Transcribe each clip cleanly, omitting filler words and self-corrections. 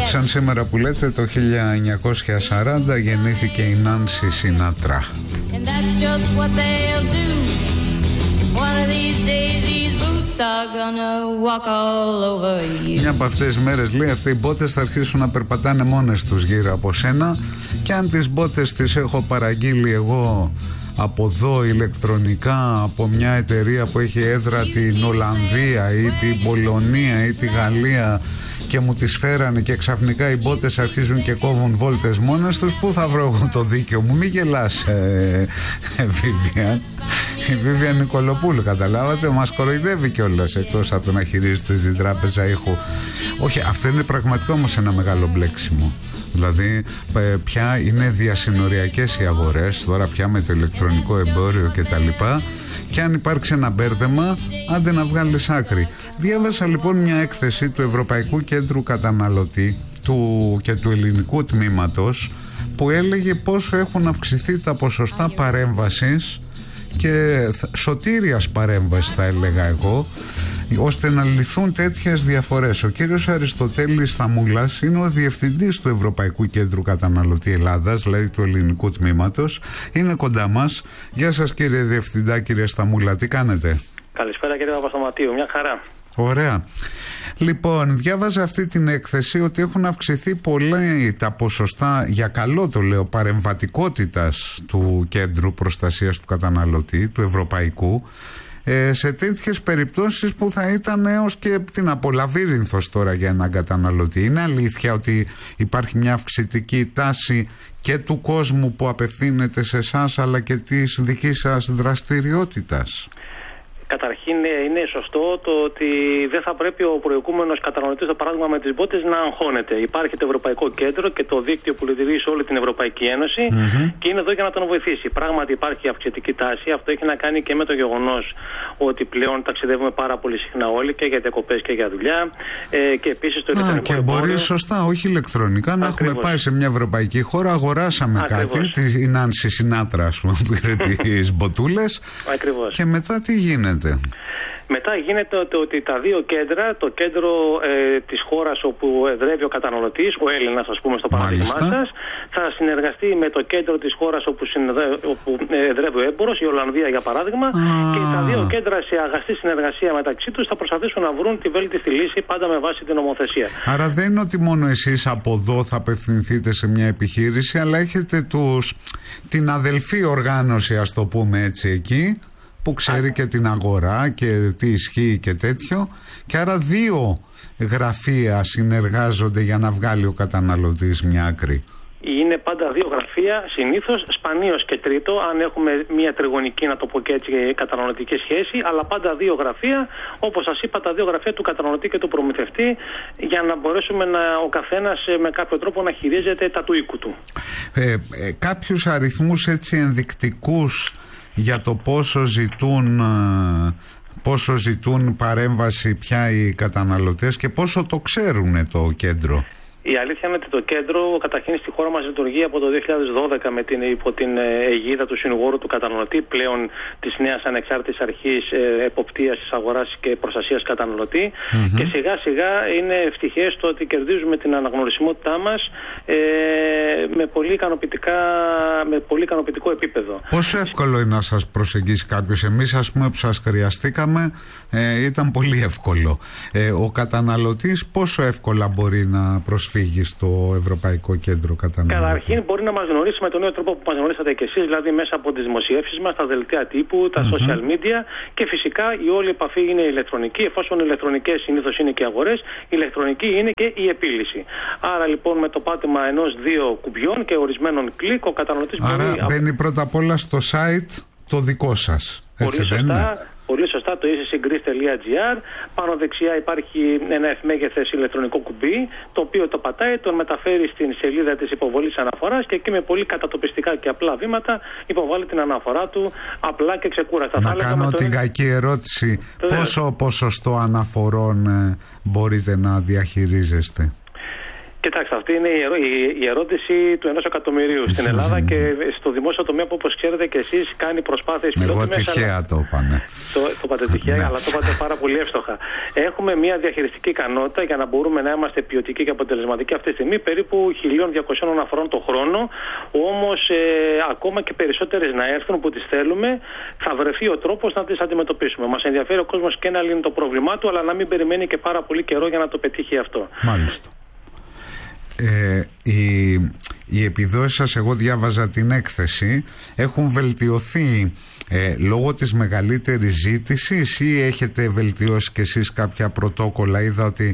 σαν σήμερα που λέτε το 1940 γεννήθηκε η Νάνσι Σινάτρα. Μια από αυτές τις μέρες, λέει, αυτοί οι μπότες θα αρχίσουν να περπατάνε μόνες τους γύρω από σένα, και αν τις μπότες τις έχω παραγγείλει εγώ από εδώ ηλεκτρονικά από μια εταιρεία που έχει έδρα την Ολλανδία ή την Πολωνία ή τη Γαλλία και μου τις φέρανε και ξαφνικά οι μπότες αρχίζουν και κόβουν βόλτες μόνες τους, πού θα βρω εγώ το δίκιο μου? Μη γελάς, Βίβιαν. Η Βίβιαν Νικολοπούλου, καταλάβατε, μας κοροϊδεύει κιόλας, εκτός από το να χειρίζεται την τράπεζα ήχου. Όχι, αυτό είναι πραγματικό όμως ένα μεγάλο μπλέξιμο. Δηλαδή πια είναι διασυνοριακές οι αγορές τώρα πια με το ηλεκτρονικό εμπόριο και τα λοιπά, και αν υπάρξει ένα μπέρδεμα, άντε να βγάλεις άκρη. Διάβασα λοιπόν μια έκθεση του Ευρωπαϊκού Κέντρου Καταναλωτή και του ελληνικού τμήματος που έλεγε πόσο έχουν αυξηθεί τα ποσοστά παρέμβασης και σωτήριας παρέμβασης, θα έλεγα εγώ, ώστε να λυθούν τέτοιες διαφορές. Ο κύριος Αριστοτέλης Σταμούλας είναι ο διευθυντής του Ευρωπαϊκού Κέντρου Καταναλωτή Ελλάδας, δηλαδή του ελληνικού τμήματος. Είναι κοντά μας. Γεια σας κύριε Διευθυντά, κύριε Σταμούλα, τι κάνετε? Καλησπέρα κύριε Παπασταματίου, μια χαρά. Ωραία. Λοιπόν, διάβαζα αυτή την έκθεση ότι έχουν αυξηθεί πολλά τα ποσοστά, για καλό το λέω, παρεμβατικότητας του Κέντρου Προστασίας του Καταναλωτή, του Ευρωπαϊκού, σε τέτοιες περιπτώσεις που θα ήταν έως και λαβύρινθος τώρα για έναν καταναλωτή. Είναι αλήθεια ότι υπάρχει μια αυξητική τάση και του κόσμου που απευθύνεται σε εσάς, αλλά και της δικής σας δραστηριότητας? Καταρχήν, είναι σωστό το ότι δεν θα πρέπει ο προηγούμενος καταναλωτής, το παράδειγμα με τις μπότες, να αγχώνεται. Υπάρχει το Ευρωπαϊκό Κέντρο και το δίκτυο που λειτουργεί σε όλη την Ευρωπαϊκή Ένωση και είναι εδώ για να τον βοηθήσει. Πράγματι υπάρχει αυξητική τάση. Αυτό έχει να κάνει και με το γεγονός ότι πλέον ταξιδεύουμε πάρα πολύ συχνά όλοι και για διακοπές και για δουλειά. Και επίσης το ηλεκτρονικό και εμπόριο. Μπορεί σωστά, όχι ηλεκτρονικά, να έχουμε πάει σε μια ευρωπαϊκή χώρα, αγοράσαμε κάτι. Η Νάνσι Σινάτρα, ας πούμε, που πήρε τις μποτούλες. Και μετά τι γίνεται? Μετά γίνεται ότι τα δύο κέντρα, το κέντρο της χώρας όπου εδρεύει ο καταναλωτής, ο Έλληνας ας πούμε στο παράδειγμά σας, θα συνεργαστεί με το κέντρο της χώρας όπου εδρεύει ο έμπορος, η Ολλανδία για παράδειγμα, και τα δύο κέντρα σε αγαστή συνεργασία μεταξύ τους θα προσπαθήσουν να βρουν τη βέλτιστη λύση, πάντα με βάση την νομοθεσία. Άρα δεν είναι ότι μόνο εσείς από εδώ θα απευθυνθείτε σε μια επιχείρηση, αλλά έχετε την αδελφή οργάνωση, ας το πούμε έτσι, εκεί, που ξέρει και την αγορά και τι ισχύει και τέτοιο, και άρα δύο γραφεία συνεργάζονται για να βγάλει ο καταναλωτής μια άκρη. Είναι πάντα δύο γραφεία, συνήθως, σπανίως και τρίτο, αν έχουμε μια τριγωνική, να το πω και έτσι, καταναλωτική σχέση, αλλά πάντα δύο γραφεία, όπως σας είπα, τα δύο γραφεία του καταναλωτή και του προμηθευτή, για να μπορέσουμε ο καθένας με κάποιο τρόπο να χειρίζεται τα του οίκου του. Κάποιους αριθμούς έτσι ενδεικτικούς για το πόσο ζητούν παρέμβαση πια οι καταναλωτές και πόσο το ξέρουν το κέντρο? Η αλήθεια είναι ότι το κέντρο καταρχήν στη χώρα μας λειτουργεί από το 2012 υπό την αιγίδα του συνηγόρου του καταναλωτή, πλέον της νέας ανεξάρτητης αρχής εποπτείας της αγοράς και προστασίας καταναλωτή, και σιγά σιγά είναι ευτυχές το ότι κερδίζουμε την αναγνωρισιμότητά μας με πολύ ικανοποιητικό επίπεδο. Πόσο εύκολο είναι να σας προσεγγίσει κάποιος? Εμείς ας πούμε που σας χρειαστήκαμε ήταν πολύ εύκολο. Ο καταναλωτής πόσο εύκολα μπορεί να προσφύγει στο Ευρωπαϊκό Κέντρο Καταναλωτή? Καταρχήν μπορεί να μας γνωρίσει με τον νέο τρόπο που μας γνωρίσατε και εσείς, δηλαδή μέσα από τις δημοσιεύσεις μας, τα δελτία τύπου, τα social media, και φυσικά η όλη επαφή είναι ηλεκτρονική, εφόσον ηλεκτρονικές συνήθως είναι και αγορές, ηλεκτρονική είναι και η επίλυση. Άρα λοιπόν με το πάτημα ενός-δύο κουμπιών και ορισμένων κλικ ο καταναλωτής μπορεί... Άρα μπαίνει πρώτα απ' όλα στο site το δικό σας, έτσι δεν είναι? Πολύ σωστά, το ecgris.gr. Πάνω δεξιά υπάρχει ένα ευμέγεθες ηλεκτρονικό κουμπί, το οποίο το πατάει, τον μεταφέρει στην σελίδα της υποβολής αναφοράς και εκεί με πολύ κατατοπιστικά και απλά βήματα υποβάλλει την αναφορά του απλά και ξεκούραστα. Να κάνω την κακή ερώτηση. Πόσο ποσοστό αναφορών μπορείτε να διαχειρίζεστε? Κοιτάξτε, αυτή είναι η ερώτηση του 1 εκατομμυρίου στην Ελλάδα και στο δημόσιο τομέα που, όπως ξέρετε και εσείς, κάνει προσπάθειες. Εγώ τυχαία το είπα. Το είπατε τυχαία, αλλά το είπατε πάρα πολύ εύστοχα. Έχουμε μια διαχειριστική ικανότητα για να μπορούμε να είμαστε ποιοτικοί και αποτελεσματικοί αυτή τη στιγμή, περίπου 1.200 αναφορών το χρόνο. Όμως, ακόμα και περισσότερες να έρθουν που τις θέλουμε, θα βρεθεί ο τρόπος να τις αντιμετωπίσουμε. Μας ενδιαφέρει ο κόσμος και να λύνει το πρόβλημά του, αλλά να μην περιμένει και πάρα πολύ καιρό για να το πετύχει αυτό. Μάλιστα. Οι επιδόσεις σας, εγώ διάβαζα την έκθεση, έχουν βελτιωθεί λόγω της μεγαλύτερης ζήτησης ή έχετε βελτιώσει κι εσείς κάποια πρωτόκολλα? Είδα ότι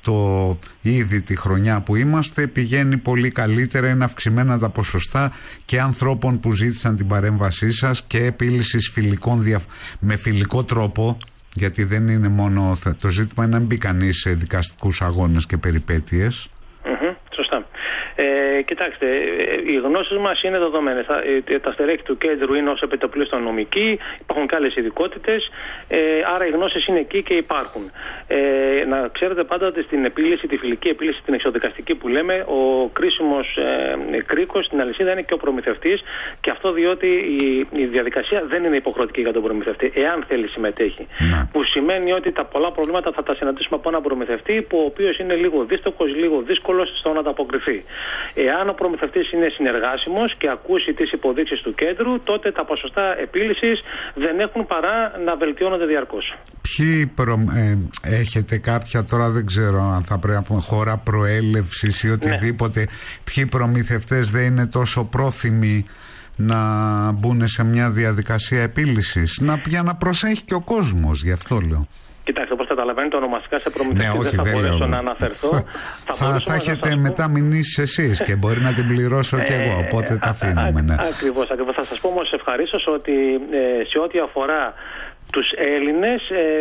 ήδη τη χρονιά που είμαστε πηγαίνει πολύ καλύτερα, είναι αυξημένα τα ποσοστά και ανθρώπων που ζήτησαν την παρέμβασή σας και επίλυσης με φιλικό τρόπο, γιατί δεν είναι μόνο το ζήτημα είναι να μπει κανείς σε δικαστικούς αγώνες και περιπέτειες. Σωστά. Κοιτάξτε, οι γνώσεις μας είναι δεδομένες. Τα στελέχη του κέντρου είναι ως επιτοπλίστων νομικοί, υπάρχουν και άλλες ειδικότητες, άρα οι γνώσεις είναι εκεί και υπάρχουν. Να ξέρετε πάντα ότι στην επίλυση, τη φιλική επίλυση, την εξοδικαστική που λέμε, ο κρίσιμος κρίκος στην αλυσίδα είναι και ο προμηθευτής, και αυτό διότι η διαδικασία δεν είναι υποχρεωτική για τον προμηθευτή, εάν θέλει συμμετέχει. Που σημαίνει ότι τα πολλά προβλήματα θα τα συναντήσουμε από έναν προμηθευτή, ο οποίος είναι λίγο δύστοκος, λίγο δύσκολος στο να ανταποκριθεί. Εάν ο προμηθευτής είναι συνεργάσιμος και ακούσει τις υποδείξεις του κέντρου, τότε τα ποσοστά επίλυσης δεν έχουν παρά να βελτιώνονται διαρκώς. Έχετε κάποια, τώρα δεν ξέρω αν θα πρέπει να πούμε χώρα προέλευσης ή οτιδήποτε, ποιοι προμηθευτές δεν είναι τόσο πρόθυμοι να μπουν σε μια διαδικασία επίλυσης, για να προσέχει και ο κόσμος, γι' αυτό λέω. Κοιτάξτε, όπως καταλαβαίνετε, ονομαστικά σε προμηθευτές δεν θα μπορέσω να αναφερθώ. Θα έχετε μετά μηνύσεις εσείς και μπορεί να την πληρώσω και εγώ, οπότε τα αφήνουμε. Ακριβώς. Θα σας πω όμως ευχαρίστως ότι σε ό,τι αφορά τους Έλληνες,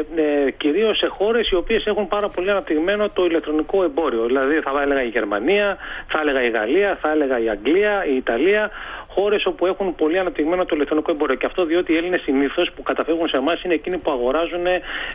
κυρίως σε χώρες οι οποίες έχουν πάρα πολύ αναπτυγμένο το ηλεκτρονικό εμπόριο. Δηλαδή θα έλεγα η Γερμανία, θα έλεγα η Γαλλία, θα έλεγα η Αγγλία, η Ιταλία, χώρες όπου έχουν πολύ αναπτυγμένο το ηλεκτρονικό εμπόριο. Και αυτό διότι οι Έλληνες συνήθως που καταφεύγουν σε εμάς είναι εκείνοι που αγοράζουν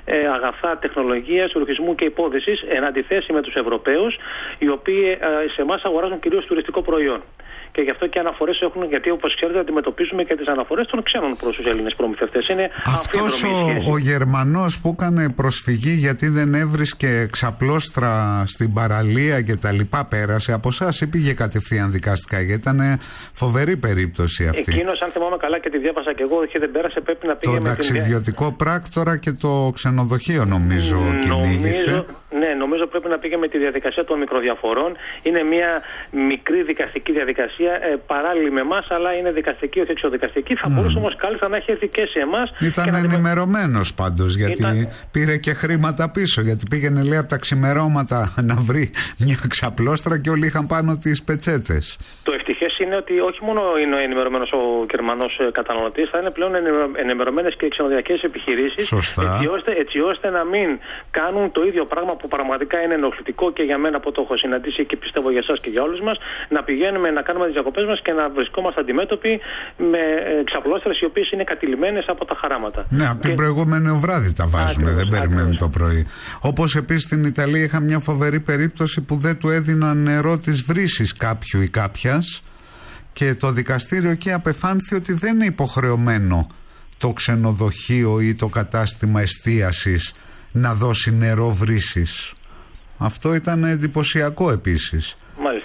αγαθά τεχνολογίας, τουριστισμού και υπόδησης, εν αντιθέσει με τους Ευρωπαίους, οι οποίοι σε εμάς αγοράζουν κυρίως τουριστικό προϊόν. Και γι' αυτό και αναφορές έχουν, γιατί όπως ξέρετε αντιμετωπίζουμε και τις αναφορές των ξένων προς τους Έλληνες προμηθευτές. Είναι αυτός ο Γερμανός που έκανε προσφυγή γιατί δεν έβρισκε ξαπλώστρα στην παραλία και τα λοιπά, πέρασε από εσάς ή πήγε κατευθείαν δικαστικά? Γιατί ήταν φοβερή περίπτωση αυτή. Εκείνος, αν θυμάμαι καλά και τη διάβασα και εγώ, και δεν πέρασε, πρέπει να πήγε το ταξιδιωτικό πράκτορα και το ξενοδοχείο νομίζω κυνήγησε. Ναι, νομίζω πρέπει να πήγε με τη διαδικασία των μικροδιαφορών. Είναι μια μικρή δικαστική διαδικασία, παράλληλη με εμάς, αλλά είναι δικαστική, όχι εξοδικαστική. Θα μπορούσε όμως κάλλιστα να έχει έρθει και σε εμάς. Ήταν ενημερωμένος πάντως, γιατί πήρε και χρήματα πίσω. Γιατί πήγαινε, λέει, από τα ξημερώματα να βρει μια ξαπλώστρα και όλοι είχαν πάνω τις πετσέτες. Το ευτυχές είναι ότι όχι μόνο είναι ενημερωμένος ο Γερμανός καταναλωτής, θα είναι πλέον ενημερωμένες και οι ξενοδοχειακές επιχειρήσεις. Έτσι ώστε να μην κάνουν το ίδιο πράγμα που πραγματικά είναι ενοχλητικό και για μένα που το έχω συναντήσει και πιστεύω για εσάς και για όλους μας, να πηγαίνουμε να κάνουμε τις διακοπές μας και να βρισκόμαστε αντιμέτωποι με ξαπλώστρες οι οποίες είναι κατηλημμένες από τα χαράματα. Ναι, από την προηγούμενη βράδυ τα βάζουμε, δεν περιμένουμε το πρωί. Όπως επίσης στην Ιταλία είχα μια φοβερή περίπτωση που δεν του έδιναν νερό της βρύσης κάποιου ή κάποιας και το δικαστήριο εκεί απεφάνθη ότι δεν είναι υποχρεωμένο το ξενοδοχείο ή το κατάστημα εστίασης να δώσει νερό βρύσης. Αυτό ήταν εντυπωσιακό επίσης. Μάλιστα.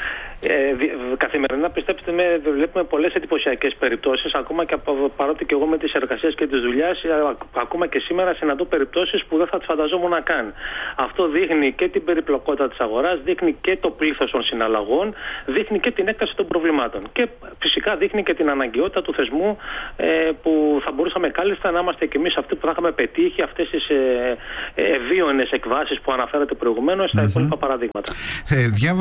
Καθημερινά, πιστέψτε με, βλέπουμε πολλές εντυπωσιακές περιπτώσεις. Ακόμα και παρότι και εγώ με τις εργασίες και τις δουλειάς, ακόμα και σήμερα συναντώ περιπτώσεις που δεν θα τις φανταζόμουν να κάνει. Αυτό δείχνει και την περιπλοκότητα της αγοράς, δείχνει και το πλήθος των συναλλαγών, δείχνει και την έκταση των προβλημάτων. Και φυσικά δείχνει και την αναγκαιότητα του θεσμού που θα μπορούσαμε κάλλιστα να είμαστε κι εμείς αυτοί που θα είχαμε πετύχει αυτές τις ευίωνες εκβάσεις που αναφέρατε προηγουμένως στα υπόλοιπα παραδείγματα.